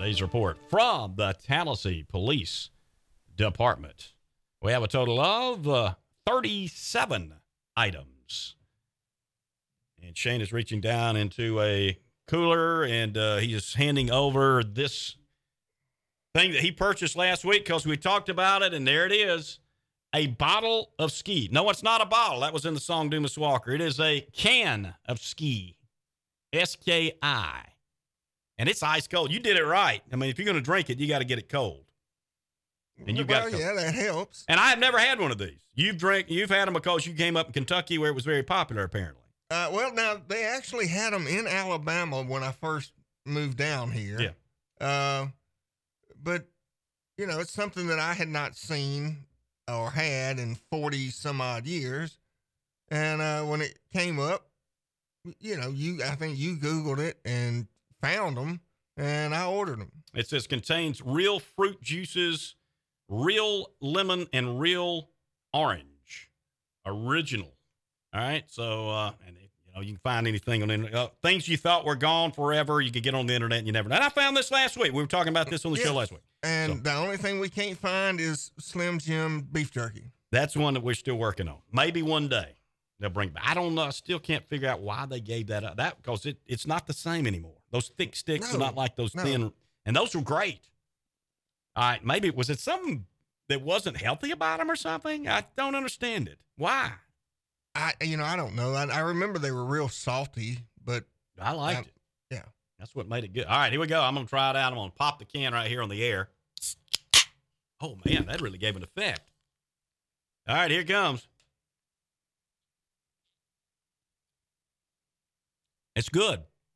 Today's report from the Tallahassee Police Department. We have a total of 37 items. And Shane is reaching down into a cooler, and he is handing over this thing that he purchased last week because we talked about it, and there it is. A bottle of ski. No, it's not a bottle. That was in the song Dumas Walker. It is a can of ski. S-K-I. And it's ice cold. You did it right. I mean, if you're going to drink it, you got to get it cold. And you've got yeah, that helps. And I have never had one of these. You've had them because you came up in Kentucky where it was very popular, apparently. Well, now they actually had them in Alabama when I first moved down here. Yeah. But you know, it's something that I had not seen or had in 40 some odd years. And when it came up, you know, I think you Googled it and found them, and I ordered them. It says contains real fruit juices, real lemon, and real orange. Original. All right. So, and you know, you can find anything on the internet. Things you thought were gone forever, you could get on the internet and you never know. And I found this last week. We were talking about this on the show last week. And the only thing we can't find is Slim Jim beef jerky. That's one that we're still working on. Maybe one day they'll bring it back. I don't know. I still can't figure out why they gave that up. That because it's not the same anymore. Those thick sticks are not like those thin. And those were great. All right. Maybe was it something that wasn't healthy about them or something? I don't understand it. Why? I don't know. I remember they were real salty, but I liked it. Yeah. That's what made it good. All right, here we go. I'm going to try it out. I'm going to pop the can right here on the air. Oh, man, that really gave an effect. All right, here it comes. It's good.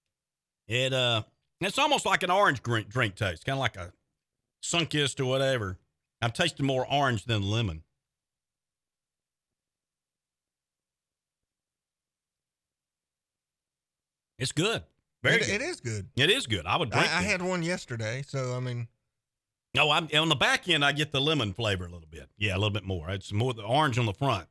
It's almost like an orange drink taste, kind of like a Sunkist or whatever. I'm tasting more orange than lemon. It's good. Very good. It is good. It is good. I would drink it. I had one yesterday, so I mean. No, I'm on the back end. I get the lemon flavor a little bit. Yeah, a little bit more. It's more the orange on the front.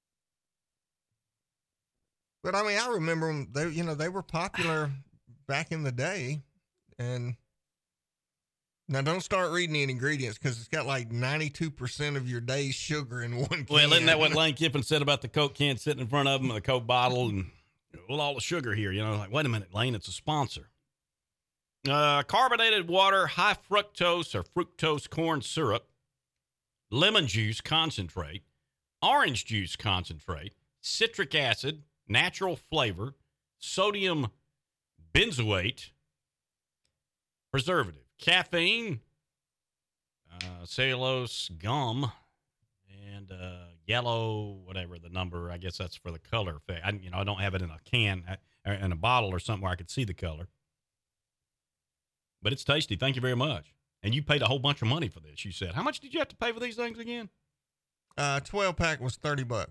But I mean, I remember them. They were popular back in the day, and now don't start reading the ingredients because it's got like 92% of your day's sugar in one can. Well, isn't that what Lane Kiffin said about the Coke can sitting in front of him, and the Coke bottle, and all the sugar here? Like, wait a minute, Lane, it's a sponsor. Carbonated water, high fructose or fructose corn syrup, lemon juice concentrate, orange juice concentrate, citric acid, natural flavor, sodium benzoate, preservative, caffeine, cellulose gum, and yellow, whatever the number. I guess that's for the color effect. I don't have it in a can, in a bottle or something where I could see the color. But it's tasty. Thank you very much. And you paid a whole bunch of money for this, you said. How much did you have to pay for these things again? 12-pack was $30.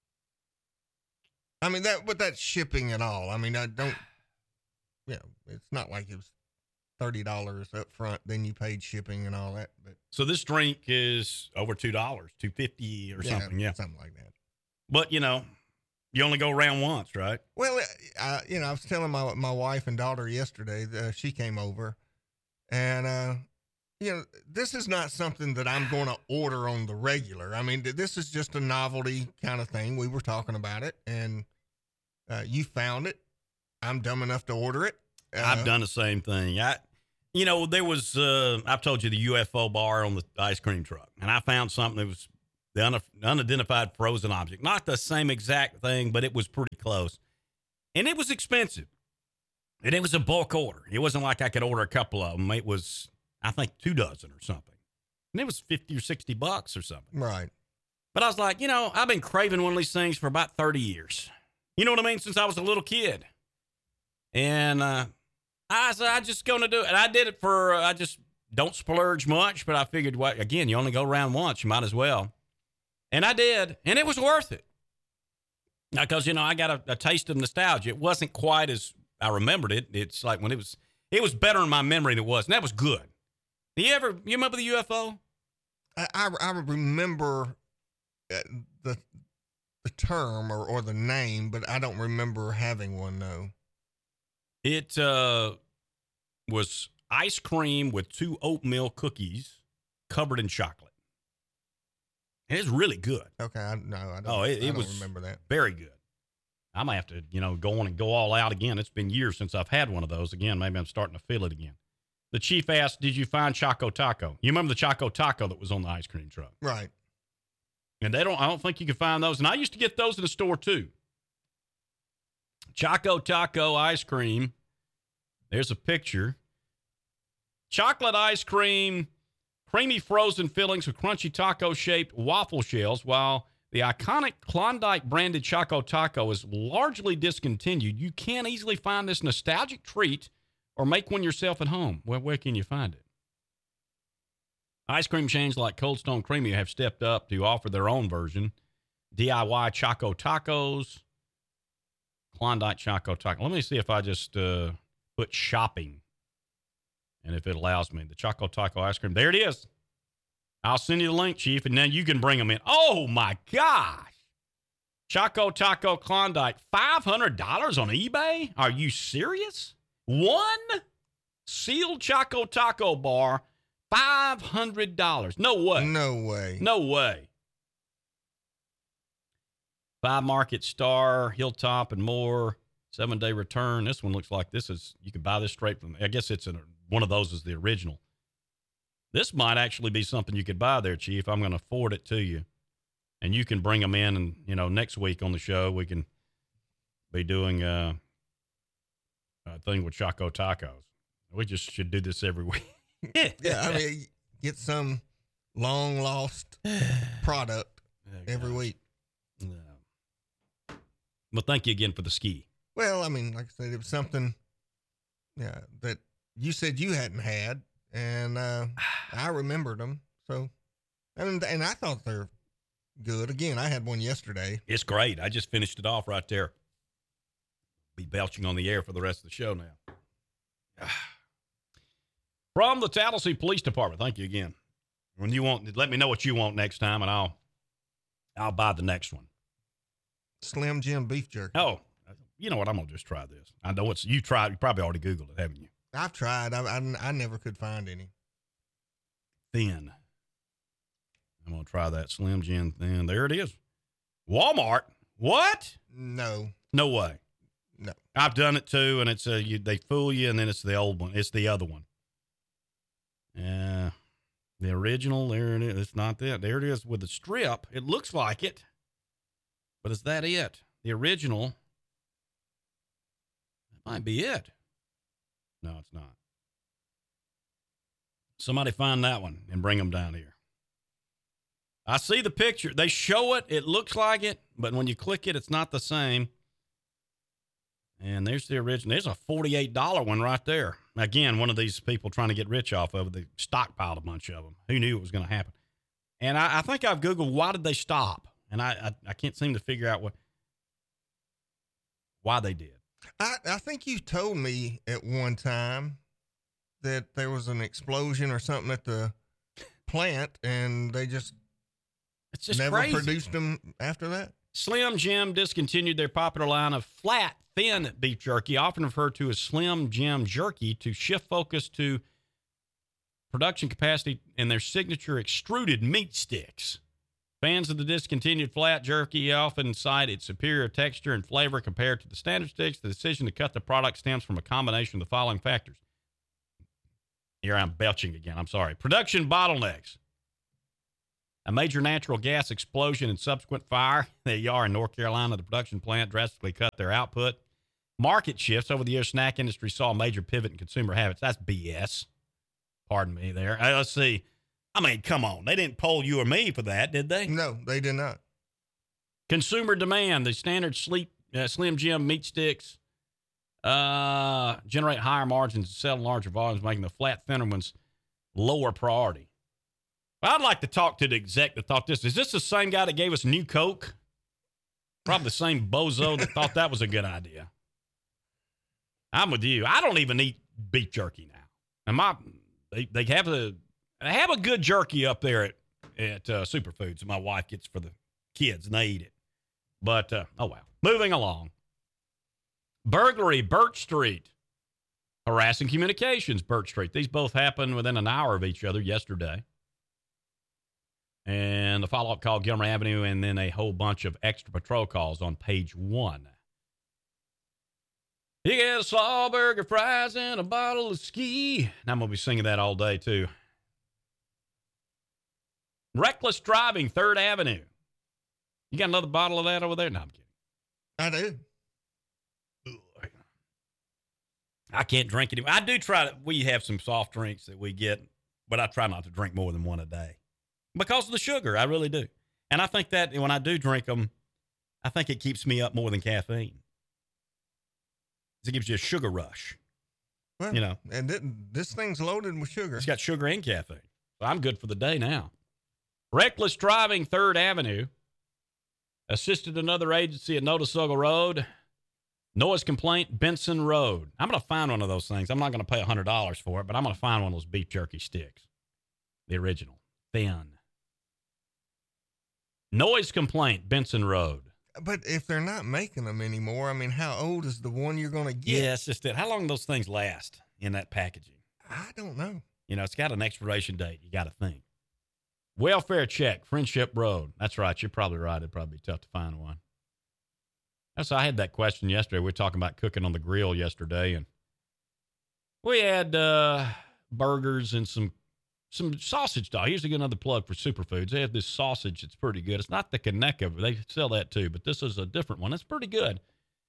I mean, that's shipping and all. I mean, it's not like it was $30 up front, then you paid shipping and all that. But so this drink is over $2, $2.50 or something. Yeah. Something like that. But, you only go around once, right? Well, I was telling my wife and daughter yesterday, she came over, and, this is not something that I'm going to order on the regular. I mean, this is just a novelty kind of thing. We were talking about it, and you found it. I'm dumb enough to order it. I've done the same thing. There was, I've told you the UFO bar on the ice cream truck, and I found something that was the unidentified frozen object. Not the same exact thing, but it was pretty close. And it was expensive. And it was a bulk order. It wasn't like I could order a couple of them. It was, I think, 2 dozen or something. And it was $50 or $60 or something. Right. But I was like, I've been craving one of these things for about 30 years. You know what I mean? Since I was a little kid. And I said, I'm just going to do it. And I did it I just don't splurge much. But I figured, again, you only go around once. You might as well. And I did, and it was worth it. Because, I got a taste of nostalgia. It wasn't quite as I remembered it. It's like when it was better in my memory than it was, and that was good. You remember the UFO? I remember the term or the name, but I don't remember having one, no. It was ice cream with 2 oatmeal cookies covered in chocolate. And it's really good. Okay, I don't It was remember that. Very good. I might have to, go on and go all out again. It's been years since I've had one of those again. Maybe I'm starting to feel it again. The chief asked, did you find Choco Taco? You remember the Choco Taco that was on the ice cream truck? Right. And I don't think you can find those. And I used to get those in the store too. Choco Taco ice cream. There's a picture. Chocolate ice cream, creamy frozen fillings with crunchy taco-shaped waffle shells. While the iconic Klondike branded Choco Taco is largely discontinued, you can easily find this nostalgic treat or make one yourself at home. Where can you find it? Ice cream chains like Cold Stone Creamery have stepped up to offer their own version. DIY Choco Tacos, Klondike Choco Taco. Let me see if I just put shopping and if it allows me. The Choco Taco ice cream. There it is. I'll send you the link, Chief, and then you can bring them in. Oh, my gosh. Choco Taco Klondike, $500 on eBay? Are you serious? One sealed Choco Taco bar, $500. No way. No way. No way. 5 Market Star, Hilltop, and more. 7-day return. This one looks like you can buy this straight from, I guess one of those is the original. This might actually be something you could buy there, Chief. I'm going to forward it to you. And you can bring them in, and, next week on the show, we can be doing a thing with Choco Tacos. We just should do this every week. Yeah, I mean, get some long-lost product every week. No. Well, thank you again for the ski. Well, I mean, like I said, it was something that you said you hadn't had, and I remembered them. So, and I thought they're good. Again, I had one yesterday. It's great. I just finished it off right there. Be belching on the air for the rest of the show now. From the Tallahassee Police Department, thank you again. When you want, let me know what you want next time, and I'll buy the next one. Slim Jim beef jerky. Oh, you know what? I'm gonna just try this. I know you tried. You probably already Googled it, haven't you? I've tried. I never could find any. Thin. I'm gonna try that Slim Jim thin. There it is. Walmart. What? No. No way. No. I've done it too, and it's they fool you, and then it's the old one. It's the other one. The original. There it is. It's not that. There it is with the strip. It looks like it, but is that it? The original. That might be it. No, it's not. Somebody find that one and bring them down here. I see the picture. They show it. It looks like it, but when you click it, it's not the same. And there's the original. There's a $48 one right there. Again, one of these people trying to get rich off of it. They stockpiled a bunch of them. Who knew it was going to happen? And I think I've Googled why did they stop? And I can't seem to figure out why they did. I think you told me at one time that there was an explosion or something at the plant, and they just never crazy. Produced them after that. Slim Jim discontinued their popular line of flat, thin beef jerky, often referred to as Slim Jim Jerky, to shift focus to production capacity and their signature extruded meat sticks. Fans of the discontinued flat jerky often cite its superior texture and flavor compared to the standard sticks. The decision to cut the product stems from a combination of the following factors. Here I'm belching again. I'm sorry. Production bottlenecks. A major natural gas explosion and subsequent fire. There you are in North Carolina. The production plant drastically cut their output. Market shifts. Over the years, snack industry saw a major pivot in consumer habits. That's BS. Pardon me there. Let's see. I mean, come on. They didn't poll you or me for that, did they? No, they did not. Consumer demand. The standard Slim Jim meat sticks generate higher margins and sell in larger volumes, making the flat, thinner ones lower priority. Well, I'd like to talk to the exec that thought this. Is this the same guy that gave us New Coke? Probably the same bozo that thought that was a good idea. I'm with you. I don't even eat beef jerky now. And they have a good jerky up there at Superfoods that my wife gets for the kids, and they eat it. But, oh, well. Moving along. Burglary, Birch Street. Harassing Communications, Birch Street. These both happened within an hour of each other yesterday. And the follow-up call, Gilmer Avenue, and then a whole bunch of extra patrol calls on page 1. You get a slaw burger, fries, and a bottle of ski. And I'm going to be singing that all day, too. Reckless driving, 3rd Avenue. You got another bottle of that over there? No, I'm kidding. I do. I can't drink anymore. I do try to. We have some soft drinks that we get, but I try not to drink more than one a day because of the sugar. I really do. And I think that when I do drink them, I think it keeps me up more than caffeine. It gives you a sugar rush. Well, you know. And this thing's loaded with sugar. It's got sugar and caffeine. So I'm good for the day now. Reckless driving, 3rd Avenue. Assisted another agency at Notasulga Road. Noise complaint, Benson Road. I'm going to find one of those things. I'm not going to pay $100 for it, but I'm going to find one of those beef jerky sticks. The original. Thin. Noise complaint, Benson Road. But if they're not making them anymore, I mean, how old is the one you're going to get? Yeah, it's just that. How long do those things last in that packaging? I don't know. You know, it's got an expiration date. You got to think. Welfare check, Friendship Road. That's right. You're probably right. It'd probably be tough to find one. So I had that question yesterday. We were talking about cooking on the grill yesterday, and we had burgers and some sausage dog. Here's another plug for Superfoods. They have this sausage that's pretty good. It's not the Kaneka. They sell that too, but this is a different one. It's pretty good.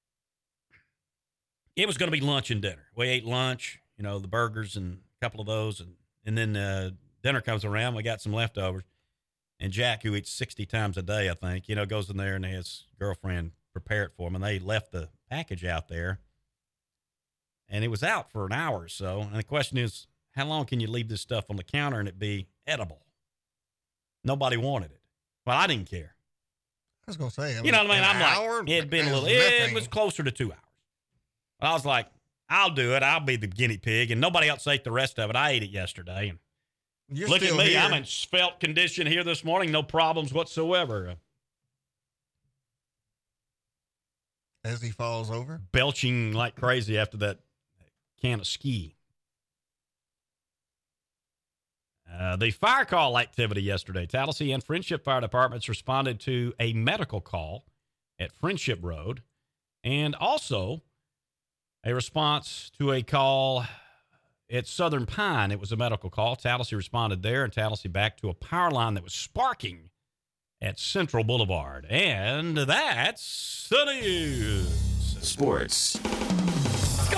It was going to be lunch and dinner. We ate lunch, you know, the burgers and a couple of those, and then dinner comes around. We got some leftovers, and Jack, who eats 60 times a day, I think, you know, goes in there and his girlfriend prepare it for him, and they left the package out there, and it was out for an hour or so. And the question is, how long can you leave this stuff on the counter and it be edible? Nobody wanted it. Well, I didn't care. I was going to say, you know what I mean? I'm like, it had been a little, it was closer to 2 hours. I was like, I'll do it. I'll be the guinea pig, and nobody else ate the rest of it. I ate it yesterday, and look at me. Here. I'm in svelte condition here this morning. No problems whatsoever. As he falls over? Belching like crazy after that can of ski. The fire call activity yesterday. Tallahassee and Friendship Fire Departments responded to a medical call at Friendship Road, and also a response to a call at Southern Pine. It was a medical call. Tallahassee responded there, and Tallahassee back to a power line that was sparking at Central Boulevard. And that's the news. Sports. Score!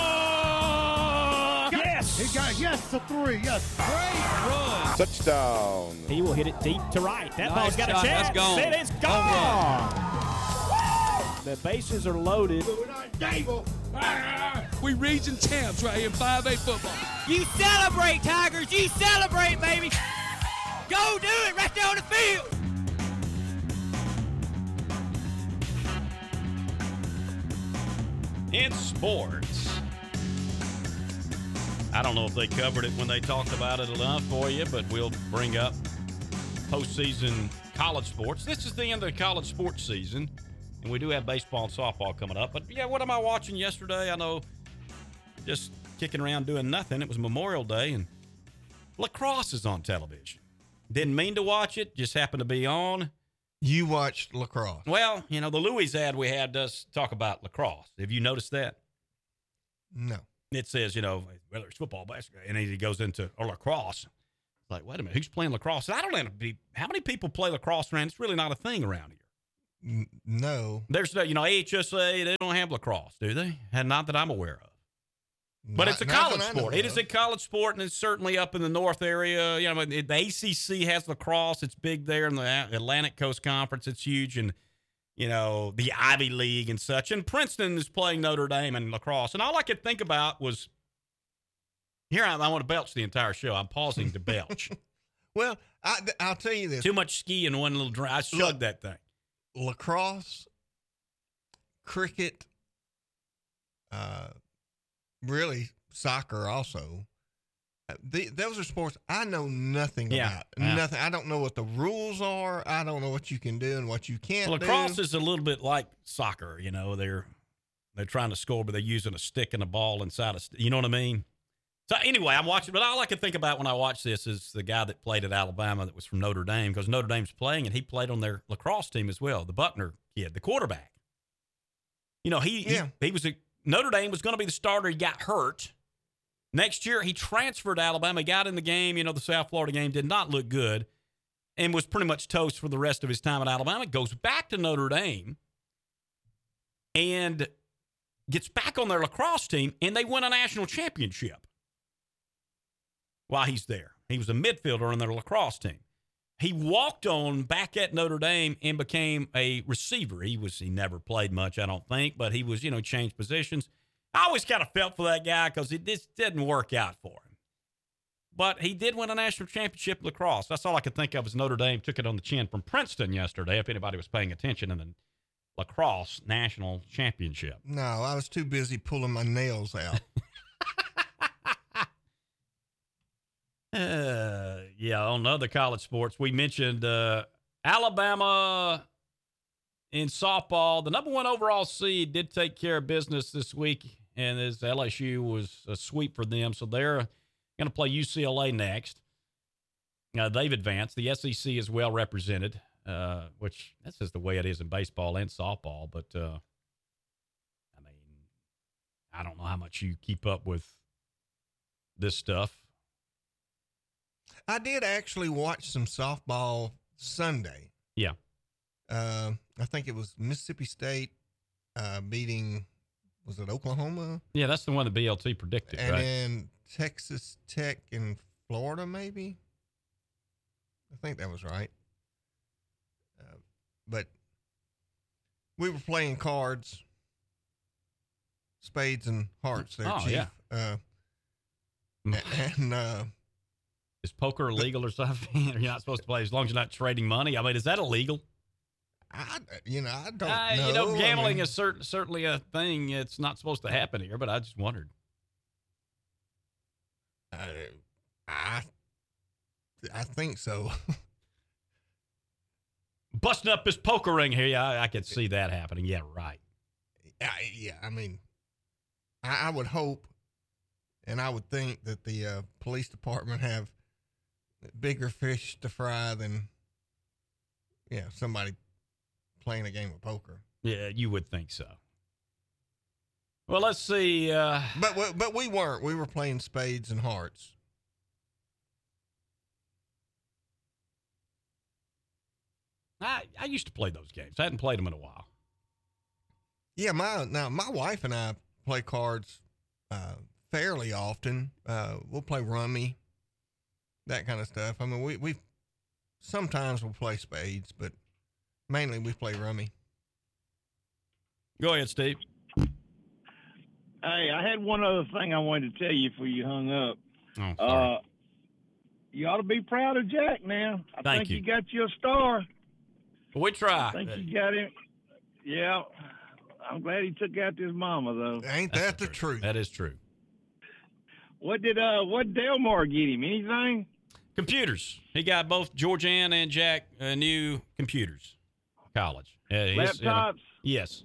Yes! He got a 3. Yes. Great run. Touchdown. He will hit it deep to right. That ball's got a chance. That's gone. It is gone. The bases are loaded. We region champs right here in 5A football. You celebrate, Tigers. You celebrate, baby. Go do it right there on the field. In sports, I don't know if they covered it when they talked about it enough for you, but we'll bring up postseason college sports. This is the end of the college sports season, and we do have baseball and softball coming up. But, yeah, what am I watching yesterday? I know just kicking around doing nothing. It was Memorial Day, and lacrosse is on television. Didn't mean to watch it, just happened to be on. You watched lacrosse. Well, you know, the Louis ad we had does talk about lacrosse. Have you noticed that? No. It says, you know, whether it's football, basketball, and he goes into lacrosse. It's like, wait a minute, who's playing lacrosse? And I don't know how many people play lacrosse around. It's really not a thing around here. No. There's, you know, AHSA, they don't have lacrosse, do they? And not that I'm aware of. But it's a college sport. It is a college sport, and it's certainly up in the north area. You know, the ACC has lacrosse. It's big there in the Atlantic Coast Conference. It's huge, and you know the Ivy League and such. And Princeton is playing Notre Dame in lacrosse. And all I could think about was, here I want to belch the entire show. I'm pausing to belch. Well, I'll tell you this: too much ski in one little drink. I shugged that thing. Lacrosse, cricket. Really, soccer also. Those are sports I know nothing about. Yeah. Nothing. I don't know what the rules are. I don't know what you can do and what you can't Lacrosse do. is a little bit like soccer. You know, they They're trying to score, but they're using a stick and a ball inside you know what I mean? So anyway, I'm watching, but all I can think about when I watch this is the guy that played at Alabama that was from Notre Dame, because Notre Dame's playing, and he played on their lacrosse team as well, the Buckner kid, the quarterback. You know, he was Notre Dame was going to be the starter. He got hurt. Next year, he transferred to Alabama, got in the game. You know, the South Florida game did not look good and was pretty much toast for the rest of his time at Alabama. Goes back to Notre Dame and gets back on their lacrosse team, and they win a national championship while he's there. He was a midfielder on their lacrosse team. He walked on back at Notre Dame and became a receiver. He never played much, I don't think, but he was, changed positions. I always kind of felt for that guy because it just didn't work out for him. But he did win a national championship in lacrosse. That's all I could think of as Notre Dame took it on the chin from Princeton yesterday, if anybody was paying attention in the lacrosse national championship. No, I was too busy pulling my nails out. On other college sports, we mentioned Alabama in softball. The number 1 overall seed did take care of business this week, and as LSU was a sweep for them, so they're going to play UCLA next. They've advanced. The SEC is well represented, which that's just the way it is in baseball and softball. But, I don't know how much you keep up with this stuff. I did actually watch some softball Sunday. Yeah. I think it was Mississippi State beating, was it Oklahoma? Yeah, that's the one that BLT predicted, and right? And then Texas Tech in Florida, maybe? I think that was right. But we were playing cards, spades and hearts there, Chief. Yeah. And is poker illegal or something? You're not supposed to play as long as you're not trading money. I mean, is that illegal? I don't know. Gambling is certainly a thing. It's not supposed to happen here, but I just wondered. I think so. Busting up his poker ring here. Yeah, I could see that happening. Yeah, right. I would hope, and I would think that the police department have bigger fish to fry than, somebody playing a game of poker. Yeah, you would think so. Well, let's see. But we weren't. We were playing spades and hearts. I used to play those games. I hadn't played them in a while. Yeah, my wife and I play cards fairly often. We'll play rummy, that kind of stuff. I mean, we sometimes we'll play spades, but mainly we play rummy. Go ahead, Steve. Hey, I had one other thing I wanted to tell you before you hung up. Oh, sorry. You ought to be proud of Jack now. I think you got you a star. We try. I think you got him. Yeah. I'm glad he took out his mama, though. Ain't that the truth? That is true. What Delmar get him? Anything? Computers. He got both Georgianne and Jack new computers. College. Laptops? Yes.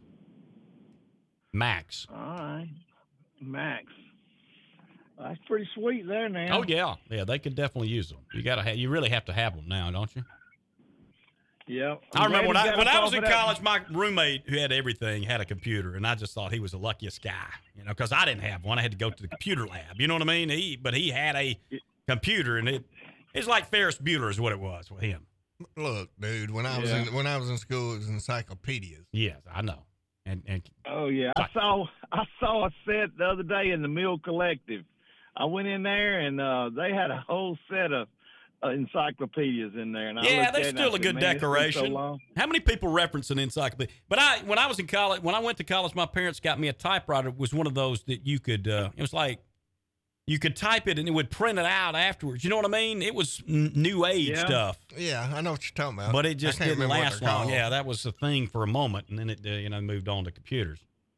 Max. All right. Max. That's pretty sweet there now. Oh, yeah. Yeah, they could definitely use them. You really have to have them now, don't you? Yeah. I remember when I was in college, my roommate who had everything had a computer, and I just thought he was the luckiest guy, because I didn't have one. I had to go to the computer lab. You know what I mean? But he had a computer, and it's like Ferris Bueller is what it was with him. Look, dude, when I was in school, it was encyclopedias. Yes, I know. And oh yeah, I saw a set the other day in the Mill Collective. I went in there and they had a whole set of encyclopedias in there. And that's still a good decoration. So how many people reference an encyclopedia? But when I was in college, when I went to college, my parents got me a typewriter. It was one of those that you could. It was like you could type it and it would print it out afterwards. You know what I mean? It was new age stuff. Yeah, I know what you're talking about. But it just didn't last long. Yeah, that was the thing for a moment, and then it moved on to computers.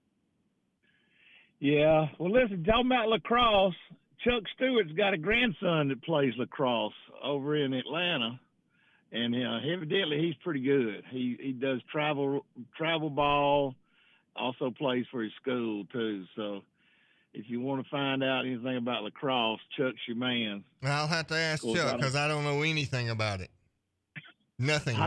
Yeah. Well, listen, talking about lacrosse, Chuck Stewart's got a grandson that plays lacrosse over in Atlanta, and evidently he's pretty good. He does travel ball, also plays for his school too. So if you want to find out anything about lacrosse, Chuck's your man. I'll have to ask Chuck because I don't know anything about it. Nothing.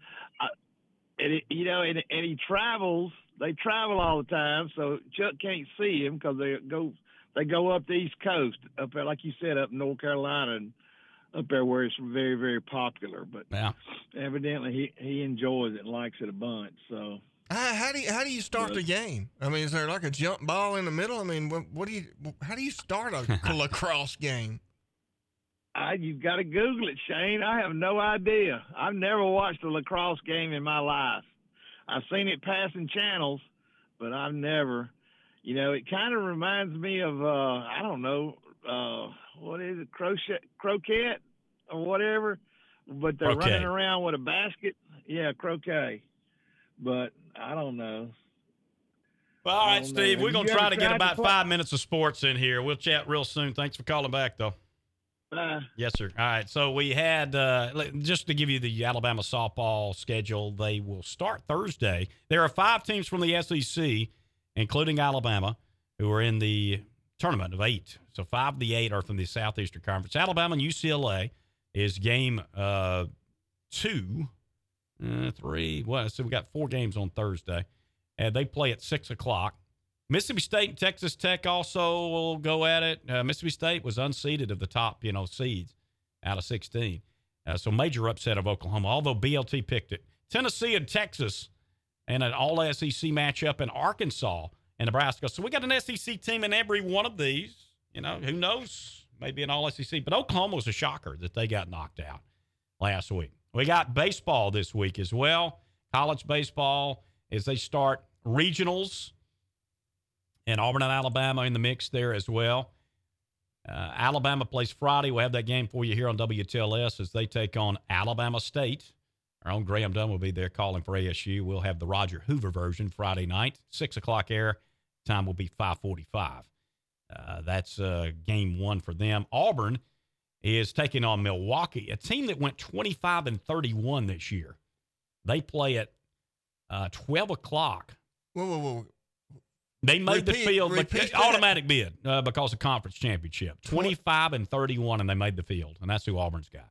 And he travels. They travel all the time, so Chuck can't see him because they go up the East Coast, up there, like you said, up in North Carolina and up there where it's very, very popular. But evidently he enjoys it and likes it a bunch. So how do you start the game? I mean, is there like a jump ball in the middle? I mean, how do you start a lacrosse game? You've got to Google it, Shane. I have no idea. I've never watched a lacrosse game in my life. I've seen it passing channels, but I've never, it kind of reminds me of, I don't know, what is it, croquet or whatever, but they're running around with a basket. Yeah, croquet. But I don't know. Well, all right, Steve, we're going to try to get about 5 minutes of sports in here. We'll chat real soon. Thanks for calling back, though. Yes, sir. All right. So we had, just to give you the Alabama softball schedule, they will start Thursday. There are 5 teams from the SEC, including Alabama, who are in the tournament of 8. So 5 of the 8 are from the Southeastern Conference. Alabama and UCLA is game 2, 3. Well, so we got 4 games on Thursday. And they play at 6 o'clock. Mississippi State and Texas Tech also will go at it. Mississippi State was unseeded of the top, seeds out of 16. So major upset of Oklahoma, although BLT picked it. Tennessee and Texas and an all-SEC matchup in Arkansas and Nebraska. So we got an SEC team in every one of these. Who knows? Maybe an all-SEC. But Oklahoma was a shocker that they got knocked out last week. We got baseball this week as well. College baseball as they start regionals. And Auburn and Alabama in the mix there as well. Alabama plays Friday. We'll have that game for you here on WTLS as they take on Alabama State. Our own Graham Dunn will be there calling for ASU. We'll have the Roger Hoover version Friday night, 6 o'clock air. Time will be 5:45. That's game 1 for them. Auburn is taking on Milwaukee, a team that went 25-31 this year. They play at 12 o'clock. Whoa. They made the field, automatic bid because of conference championship. 25-31, and they made the field, and that's who Auburn's got.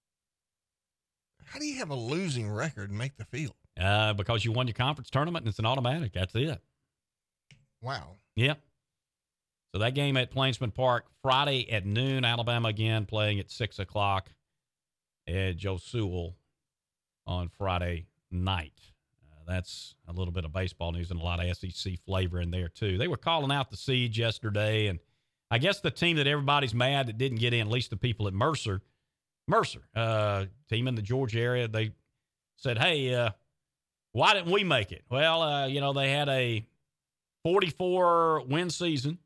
How do you have a losing record and make the field? Because you won your conference tournament, and it's an automatic. That's it. Wow. Yep. So that game at Plainsman Park, Friday at noon. Alabama again playing at 6 o'clock at Joe Sewell on Friday night. That's a little bit of baseball news and a lot of SEC flavor in there, too. They were calling out the Siege yesterday, and I guess the team that everybody's mad that didn't get in, at least the people at Mercer, team in the Georgia area, they said, hey, why didn't we make it? Well, they had a 44-win season.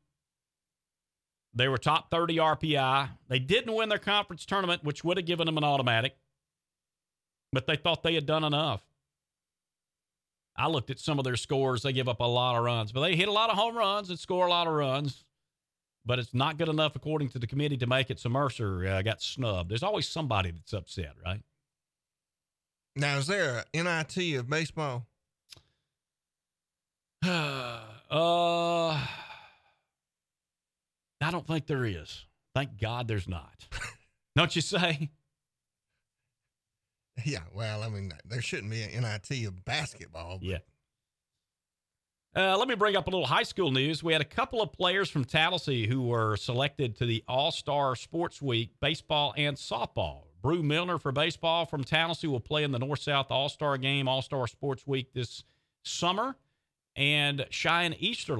They were top 30 RPI. They didn't win their conference tournament, which would have given them an automatic, but they thought they had done enough. I looked at some of their scores. They give up a lot of runs, but they hit a lot of home runs and score a lot of runs. But it's not good enough, according to the committee, to make it. So Mercer got snubbed. There's always somebody that's upset, right? Now, is there an NIT of baseball? I don't think there is. Thank God there's not. Don't you say? Yeah, well, I mean, there shouldn't be an NIT of basketball. But. Yeah. Let me bring up a little high school news. We had a couple of players from Tallahassee who were selected to the All-Star Sports Week baseball and softball. Brew Milner for baseball from Tallahassee will play in the North-South All-Star Game, All-Star Sports Week this summer. And Cheyenne Easterling